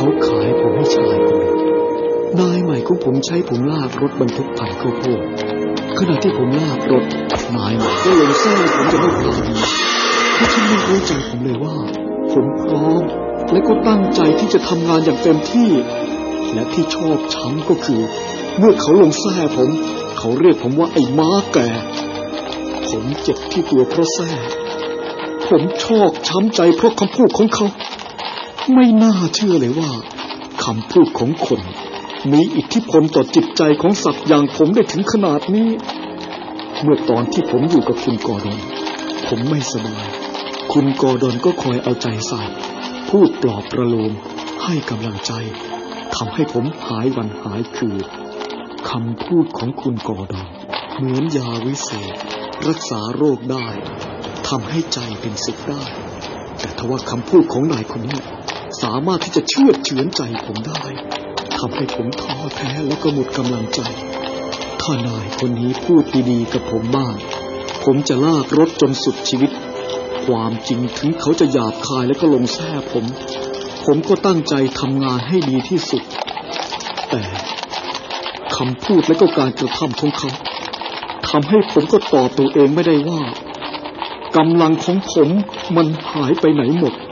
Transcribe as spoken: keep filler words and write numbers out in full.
เขาขายผมให้ชายคนหนึ่งนายใหม่ของผมใช้ผมลากรถบรรทุกไผ่ข้าวโพดขณะที่ผมลากรถนายใหม่ก็ลงแซ่ผมจะไม่พลาดเพราะฉันไม่รู้ใจผมเลยว่าผมพร้อมและก็ตั้งใจที่จะทำงานอย่างเต็มที่และที่ชอบช้ำก็คือเมื่อเขาลงแซ่ผมเขาเรียกผมว่าไอ้ม้าแก่ผมเจ็บที่ตัวเพราะแซ่ผมชอกช้ำใจเพราะคำพูดของเขาไม่น่าเชื่อเลยว่าคำพูดของคนมีอิทธิพลต่อจิตใจของสัตว์อย่างผมได้ถึงขนาดนี้เมื่อตอนที่ผมอยู่กับคุณกอร์ดอนผมไม่สบายคุณกอร์ดอนก็คอยเอาใจใส่พูดปลอบประโลมให้กำลังใจทำให้ผมหายวันหายคืนคำพูดของคุณกอร์ดอนเหมือนยาวิเศษรักษาโรคได้ทำให้ใจเป็นสุขได้แต่ทว่าคำพูดของนายคนนี้สามารถที่จะเชือดเฉือนใจผมได้ทำให้ผมท้อแท้และก็หมดกำลังใจถ้านายคนนี้พูดดีๆกับผมบ้างผมจะลากรถจนสุดชีวิตความจริงถึงเขาจะหยาบคายและก็ลงแซ่ผมผมก็ตั้งใจทำงานให้ดีที่สุดแต่คำพูดและก็การกระทำของเขาทำให้ผมก็ตอบตัวเองไม่ได้ว่ากำลังของผมมันหายไปไหนหมด